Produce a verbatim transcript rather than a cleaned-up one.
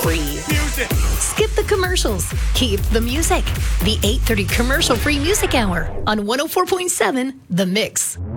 free. Music. Skip the commercials. Keep the music. The eight thirty commercial-free music hour on one oh four point seven The Mix.